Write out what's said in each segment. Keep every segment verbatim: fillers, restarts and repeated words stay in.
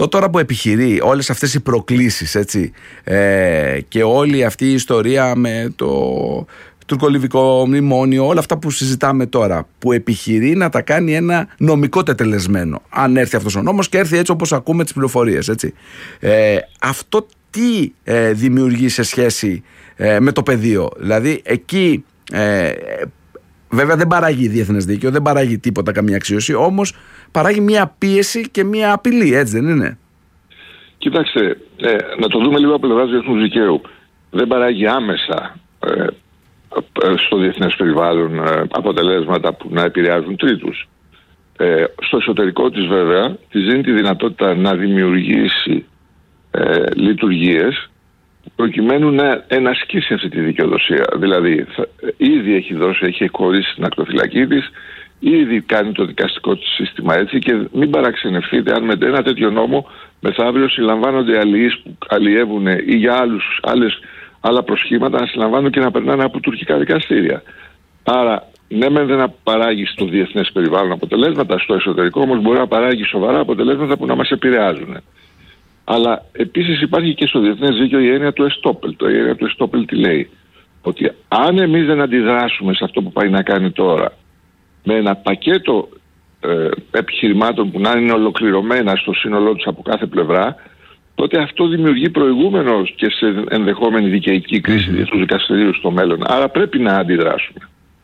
αυτό τώρα που επιχειρεί, όλες αυτές οι προκλήσεις, έτσι, ε, και όλη αυτή η ιστορία με το τουρκολιβικό μνημόνιο, όλα αυτά που συζητάμε τώρα, που επιχειρεί να τα κάνει ένα νομικό τετελεσμένο, αν έρθει αυτός ο νόμος και έρθει έτσι όπως ακούμε τις πληροφορίες, έτσι. Ε, αυτό τι ε, δημιουργεί σε σχέση ε, με το πεδίο? Δηλαδή εκεί ε, βέβαια δεν παράγει διεθνές δίκαιο, δεν παράγει τίποτα, καμία αξίωση, όμως παράγει μια πίεση και μια απειλή, έτσι δεν είναι? Κοιτάξτε, ε, να το δούμε λίγο από πλευράς διεθνούς δικαίου. Δεν παράγει άμεσα ε, στο διεθνές περιβάλλον ε, αποτελέσματα που να επηρεάζουν τρίτους. Ε, στο εσωτερικό της βέβαια της δίνει τη δυνατότητα να δημιουργήσει ε, λειτουργίες προκειμένου να ενασκήσει αυτή τη δικαιοδοσία. Δηλαδή θα, ήδη έχει δώσει, έχει χωρίσει την ακτοφυλακή της, ήδη κάνει το δικαστικό της σύστημα έτσι, και μην παραξενευτείτε αν με ένα τέτοιο νόμο μεθαύριο συλλαμβάνονται αλληλείς που αλλιεύουν ή για άλλους, άλλες, άλλα προσχήματα να συλλαμβάνουν και να περνάνε από τουρκικά δικαστήρια. Άρα ναι μεν δεν παράγει στο διεθνές περιβάλλον αποτελέσματα, στο εσωτερικό όμως μπορεί να παράγει σοβαρά αποτελέσματα που να μας επηρεάζουν. Αλλά επίσης υπάρχει και στο διεθνές δίκαιο η έννοια του εστόπελ. Το η έννοια του εστόπελ τι λέει? Ότι αν εμείς δεν αντιδράσουμε σε αυτό που πάει να κάνει τώρα με ένα πακέτο ε, επιχειρημάτων που να είναι ολοκληρωμένα στο σύνολό τους από κάθε πλευρά, τότε αυτό δημιουργεί προηγούμενο και σε ενδεχόμενη δικαιική κρίση mm-hmm. του δικαστηρίου στο μέλλον. Άρα πρέπει να αντιδράσουμε.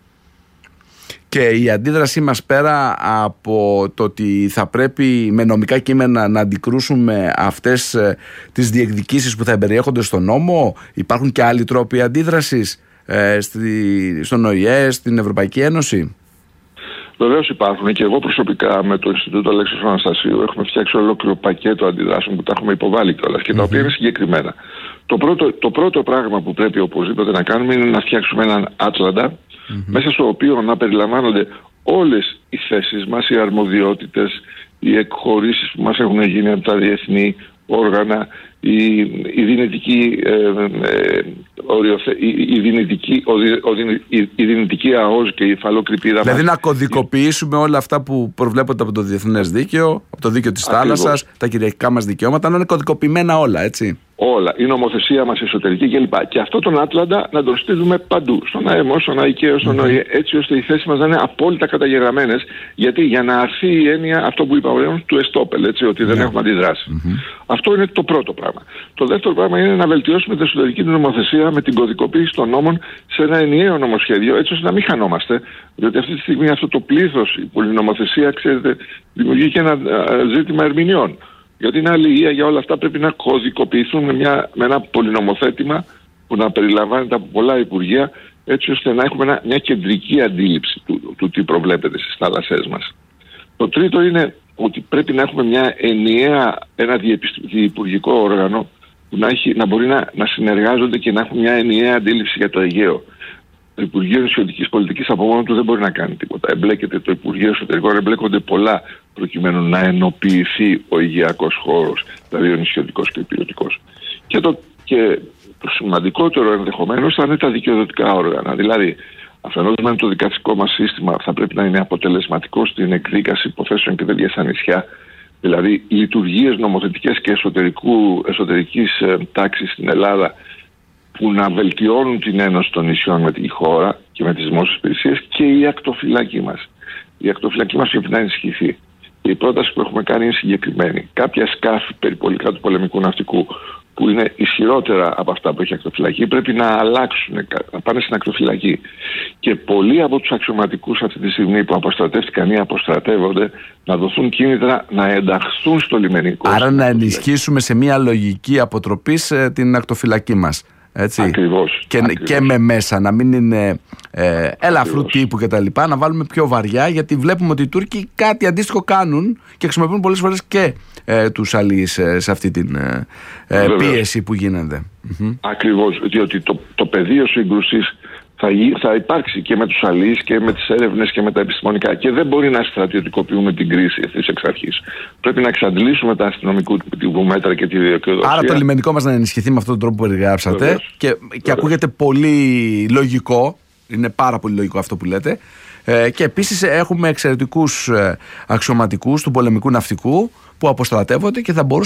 Και η αντίδρασή μας, πέρα από το ότι θα πρέπει με νομικά κείμενα να αντικρούσουμε αυτές ε, τις διεκδικήσεις που θα εμπεριέχονται στον νόμο, υπάρχουν και άλλοι τρόποι αντίδρασης ε, στη, στον Ο Η Ε, στην Ευρωπαϊκή Ένωση? Βεβαίως υπάρχουν, και εγώ προσωπικά με το Ινστιτούτο Αλέξης Αναστασίου έχουμε φτιάξει ολόκληρο πακέτο αντιδράσεων που τα έχουμε υποβάλει κιόλας και mm-hmm. τα οποία είναι συγκεκριμένα. Το πρώτο, το πρώτο πράγμα που πρέπει οπωσδήποτε να κάνουμε είναι να φτιάξουμε έναν άτλαντα mm-hmm. μέσα στο οποίο να περιλαμβάνονται όλες οι θέσεις μας, οι αρμοδιότητες, οι εκχωρήσεις που μας έχουν γίνει από τα διεθνή όργανα, η, η δυνητική ε, ε, οριοθε, η, η δυνητική, ο, ο, η, η δυνητική ΑΟΣ και η υφαλοκρηπίδα. Δηλαδή μας. Να κωδικοποιήσουμε όλα αυτά που προβλέπονται από το διεθνές δίκαιο, από το δίκαιο της θάλασσας, τα κυριαρχικά μας δικαιώματα, να είναι κωδικοποιημένα όλα, έτσι. Όλα. Η νομοθεσία μας εσωτερική κλπ. Και αυτό τον άτλαντα να τον στείλουμε παντού. Στον ΑΕΜΟ, στον ΑΙΚΕΟ, στον ΟΗΕ, έτσι ώστε οι θέσεις μας να είναι απόλυτα καταγεγραμμένες. Γιατί για να αρθεί η έννοια, αυτό που είπαμε, του εστόπελ, έτσι, ότι δεν έχουμε αντιδράσει. Mm-hmm. Αυτό είναι το πρώτο πράγμα. Το δεύτερο πράγμα είναι να βελτιώσουμε την εσωτερική νομοθεσία με την κωδικοποίηση των νόμων σε ένα ενιαίο νομοσχέδιο, έτσι ώστε να μην χανόμαστε. Διότι αυτή τη στιγμή αυτό το πλήθος, η πολυνομοθεσία, ξέρετε, δημιουργεί και ένα ζήτημα ερμηνεών. Γιατί είναι αλληλεία για όλα αυτά, πρέπει να κωδικοποιηθούν με, μια, με ένα πολυνομοθέτημα που να περιλαμβάνεται από πολλά υπουργεία, έτσι ώστε να έχουμε ένα, μια κεντρική αντίληψη του, του τι προβλέπεται στις θάλασσές μας. Το τρίτο είναι ότι πρέπει να έχουμε μια ενιαία, ένα διυπουργικό όργανο που να, έχει, να μπορεί να, να συνεργάζονται και να έχουν μια ενιαία αντίληψη για το Αιγαίο. Το Υπουργείο Νησιωτικής Πολιτικής από μόνο του δεν μπορεί να κάνει τίποτα. Εμπλέκεται το Υπουργείο Εσωτερικών, εμπλέκονται πολλά προκειμένου να ενοποιηθεί ο αιγαιακός χώρος, δηλαδή ο νησιωτικός και ο υπηρετικός. Και το, και το σημαντικότερο ενδεχομένως θα είναι τα δικαιοδοτικά όργανα. Δηλαδή, αφενός με το δικαστικό μας σύστημα θα πρέπει να είναι αποτελεσματικό στην εκδίκαση υποθέσεων και τέτοια στα νησιά. Δηλαδή, οι λειτουργίες νομοθετικές και εσωτερικού, εσωτερικής ε, τάξης στην Ελλάδα που να βελτιώνουν την ένωση των νησιών με τη χώρα και με τις δημόσιες υπηρεσίες, και η ακτοφυλακή μας. Η ακτοφυλακή μας πρέπει να ενισχυθεί. Η πρόταση που έχουμε κάνει είναι συγκεκριμένη. Κάποια σκάφη περιπολικά του πολεμικού ναυτικού που είναι ισχυρότερα από αυτά που έχει η ακτοφυλακή πρέπει να αλλάξουν, να πάνε στην ακτοφυλακή. Και πολλοί από τους αξιωματικούς αυτή τη στιγμή που αποστρατεύτηκαν ή αποστρατεύονται να δοθούν κίνητρα να ενταχθούν στο λιμενικό. Άρα να ενισχύσουμε σε μια λογική αποτροπής την ακτοφυλακή μας. Έτσι. Ακριβώς, και, ακριβώς. και με μέσα να μην είναι ε, ελαφρού τύπου και τα λοιπά, να βάλουμε πιο βαριά, γιατί βλέπουμε ότι οι Τούρκοι κάτι αντίστοιχο κάνουν και χρησιμοποιούν πολλές φορές και ε, τους αλείς ε, σε αυτή την ε, ε, πίεση που γίνεται. Ακριβώς, διότι το, το πεδίο σύγκρουσης θα, θα υπάρξει και με τους αλείς και με τις έρευνες και με τα επιστημονικά, και δεν μπορεί να στρατιωτικοποιούμε την κρίση ευθύς εξ αρχής. Πρέπει να εξαντλήσουμε τα αστυνομικού τύπου μέτρα και τη δικαιοδοσία. Άρα το λιμενικό μας να ενισχυθεί με αυτόν τον τρόπο που περιγράψατε. Βεβαίως. Και, και ακούγεται πολύ λογικό, είναι πάρα πολύ λογικό αυτό που λέτε. Ε, και επίσης έχουμε εξαιρετικούς αξιωματικούς του πολεμικού ναυτικού που αποστρατεύονται και θα μπορούσαν